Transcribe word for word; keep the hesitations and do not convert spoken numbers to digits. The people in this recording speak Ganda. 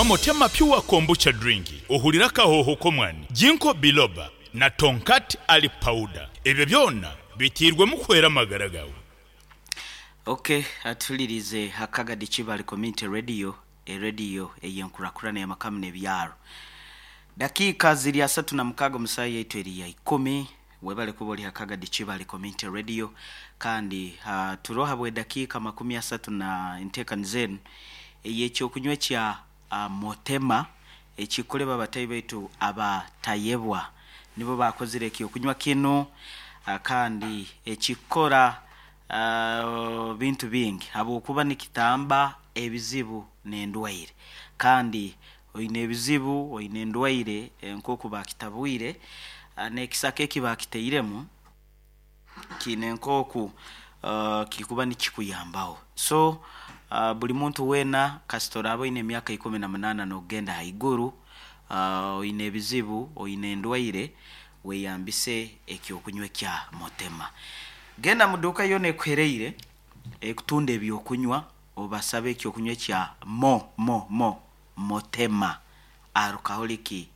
Nywa Motema Pure Kombucha Drink. Ohulira kahoho komwani. Jinko biloba na Tonkat ali powder. Ebyo byonna bitirwe mu kwera magaragawo. Okay, atulirize Hakagadi Chibali Community Radio, e radio eyenkurakurana ya makamu nebyaro. Dakika ziri asatu na mukago musayi yetu eri ya ikumi webale kuboli Hakagadi Chibali Community Radio kandi uh, turoha bwe dakika makumi asatu na inteka nzenu eyekyo kunywa kya uh, Motema ekikoleba batayi baitu abatayebwa nibo bakozire kyo kunywa kino uh, kandi ekikora uh, bintu bingi abo kuba nikitamba ebizibu n'endwaire kandi oyine ebizibu oyine endwaire nkoko bakitabwire uh, nekisake kibakiteiremu kine nkoko uh, kikuba nikikuyambaho so uh, buli muntu wena kastora abo ine myaka ikumi na munana no genda haiguru uh, oyine ebizibu oyine endwaire weyambise ekyo kunywa kya Motema. Genda muduka yone kwereire ekutunda ebyo kunywa obasabe ekyo kunywa kya mo mo mo Motema alcoholic